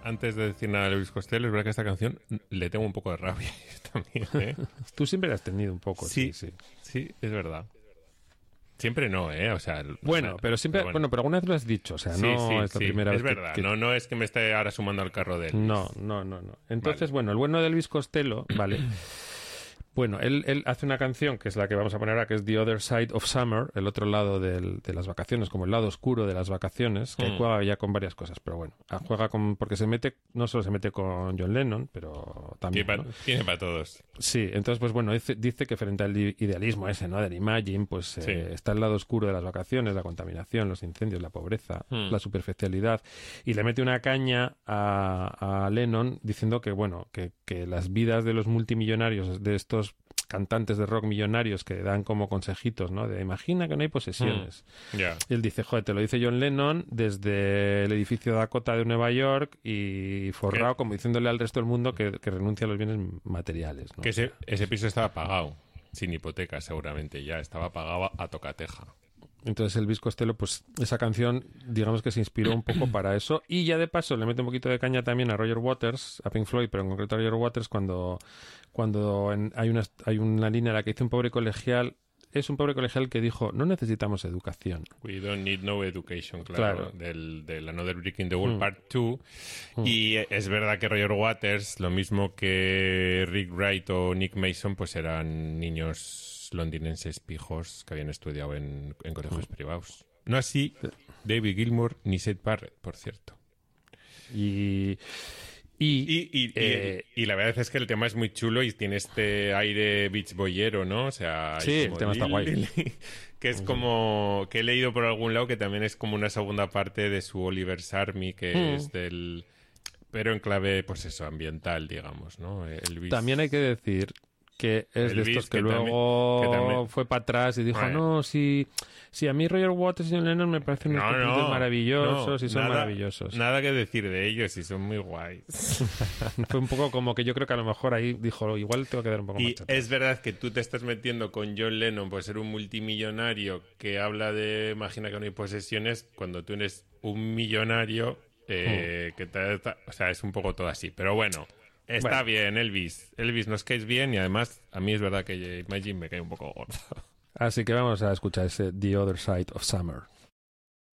antes de decir nada de Elvis Costello, es verdad que esta canción le tengo un poco de rabia también, ¿eh? Tú siempre la has tenido un poco. Sí, es verdad. Siempre no, ¿eh? O sea, bueno, pero siempre, pero alguna vez lo has dicho, o sea, no es la primera vez. Es verdad, no es que me esté ahora sumando al carro de Elvis. No. Entonces, bueno, el bueno de Elvis Costello, vale. Bueno, él hace una canción que es la que vamos a poner ahora, que es The Other Side of Summer, el otro lado de las vacaciones, como el lado oscuro de las vacaciones, que juega ya con varias cosas, pero bueno, porque no solo se mete con John Lennon, pero también... Tiene para todos. Sí, entonces, pues bueno, dice que frente al idealismo ese, ¿no?, del Imagine, pues está el lado oscuro de las vacaciones, la contaminación, los incendios, la pobreza, la superficialidad, y le mete una caña a Lennon diciendo que, bueno, que las vidas de los multimillonarios, de estos cantantes de rock millonarios que dan como consejitos, ¿no? De imagina que no hay posesiones. Y él dice, joder, te lo dice John Lennon desde el edificio Dakota de Nueva York y forrado, como diciéndole al resto del mundo que renuncia a los bienes materiales, ¿no? Que ese piso estaba pagado, sin hipoteca seguramente, ya estaba pagado a tocateja. Entonces Elvis Costello, pues esa canción, digamos que se inspiró un poco para eso, y ya de paso le mete un poquito de caña también a Roger Waters, a Pink Floyd, pero en concreto a Roger Waters cuando hay una línea en la que dice un pobre colegial que dijo, no necesitamos educación. We don't need no education, claro. Del Another Brick in the Wall Part 2. Y es verdad que Roger Waters, lo mismo que Rick Wright o Nick Mason, pues eran niños londinenses pijos que habían estudiado en colegios privados. No así David Gilmour ni Syd Barrett, por cierto. Y la verdad es que el tema es muy chulo y tiene este aire beach boyero, ¿no? O sea, sí, el tema está guay. Que es como que he leído por algún lado que también es como una segunda parte de su Oliver's Army, que es del... pero en clave, pues eso, ambiental, digamos, ¿no? Elvis... También hay que decir que es de estos que luego también fue para atrás y dijo, no, si a mí Roger Waters y John Lennon me parecen unos compositores maravillosos y son maravillosos. Nada que decir de ellos y son muy guays. Fue un poco como que yo creo que a lo mejor ahí dijo, igual tengo que dar un poco más. Y es verdad que tú te estás metiendo con John Lennon por ser un multimillonario que habla de, imagina que no hay posesiones, cuando tú eres un millonario o sea, es un poco todo así, pero bueno. Está bien, Elvis. Elvis, nos caes bien y además a mí es verdad que Imagine me cae un poco gordo. Así que vamos a escuchar ese The Other Side of Summer.